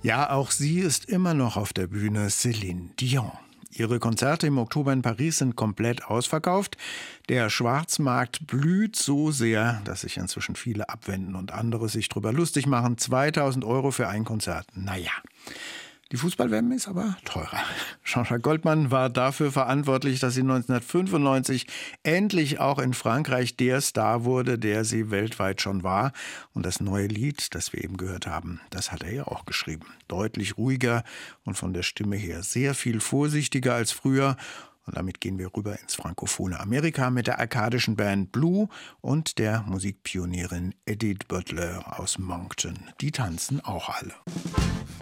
Ja, auch sie ist immer noch auf der Bühne, Céline Dion. Ihre Konzerte im Oktober in Paris sind komplett ausverkauft. Der Schwarzmarkt blüht so sehr, dass sich inzwischen viele abwenden und andere sich drüber lustig machen. 2.000 € für ein Konzert. Naja. Die Fußball-WM ist aber teurer. Jean-Jacques Goldman war dafür verantwortlich, dass sie 1995 endlich auch in Frankreich der Star wurde, der sie weltweit schon war. Und das neue Lied, das wir eben gehört haben, das hat er ja auch geschrieben. Deutlich ruhiger und von der Stimme her sehr viel vorsichtiger als früher. Und damit gehen wir rüber ins frankophone Amerika mit der arkadischen Band Blue und der Musikpionierin Edith Butler aus Moncton. Die tanzen auch alle.